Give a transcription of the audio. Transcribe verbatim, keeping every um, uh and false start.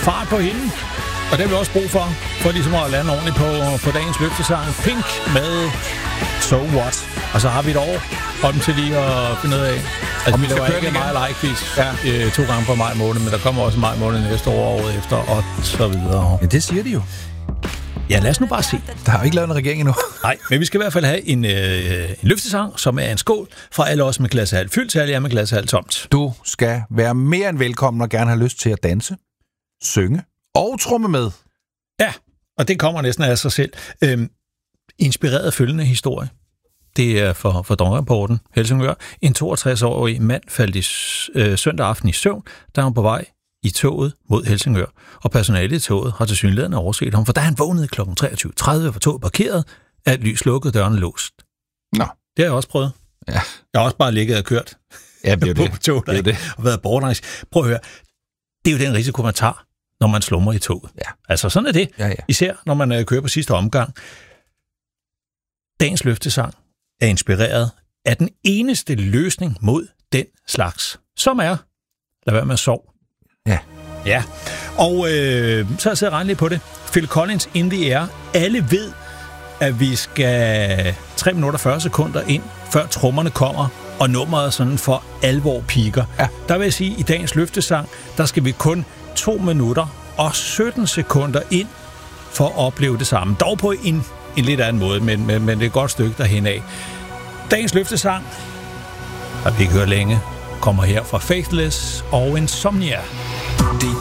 fart på hende. Og det har vi også brug for, for ligesom at lande ordentligt på, på dagens løftesang. Pink med So What. Og så har vi et år om til lige at finde ud af. Altså, vi laver ikke meget like-quiz ja. øh, to gange på maj måned, men der kommer også maj måned næste år, året efter, og så videre. Ja, det siger de jo. Ja, lad os nu bare se. Der har jo ikke lavet en regering endnu. Nej, men vi skal i hvert fald have en, øh, en løftesang, som er en skål fra alle os med glashalv fyldt til alle jer med glashalv tomt. Du skal være mere end velkommen og gerne have lyst til at danse, synge og tromme med. Ja, og det kommer næsten af sig selv. Øhm, inspireret af følgende historie. Det er for, for Dong-rapporten, Helsingør. En toogtres-årig mand faldt i øh, søndag aften i søvn, da han var på vej i toget mod Helsingør. Og personalet i toget har tilsyneladende overset ham, for da han vågnede klokken treogtyve tredive, var toget parkeret, er et lys lukket, døren låst. Nå. Det har jeg også prøvet. Ja. Jeg har også bare ligget og kørt ja, det er på det. toget det er det. og været borderlangs. Prøv at høre. Det er jo den risiko, man tager, når man slumrer i toget. Ja. Altså sådan er det. Ja, ja. Især når man øh, kører på sidste omgang. Dagens løftesang er inspireret af den eneste løsning mod den slags, som er, lad være med at sove. Ja. Ja, og øh, så har jeg siddet og regnet lidt på det. Phil Collins, In the Air. Alle ved, at vi skal tre minutter og fyrre sekunder ind, før trommerne kommer, og nummeret sådan for alvor piker. Ja. Der vil jeg sige, at i dagens løftesang, der skal vi kun to minutter og sytten sekunder ind, for at opleve det samme. Dog på en, en lidt anden måde, men, men, men det er et godt stykke derhen af. Dagens løftesang, har vi ikke hørt længe, kommer her fra Faithless og Insomnia.